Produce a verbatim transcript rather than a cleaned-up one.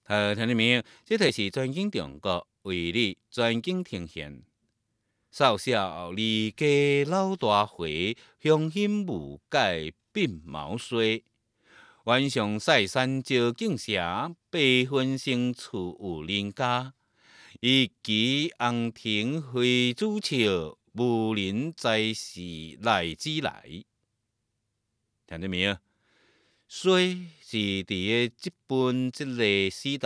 好，听众朋友，这题是全景中国为你全景呈现。少小离家老大回，乡亲无解鬓毛衰。晚上晒山照镜斜，八分生厝有人家。一骑红亭妃子笑，无人知是赖子来。听到没有？衰是伫个即本即个时代。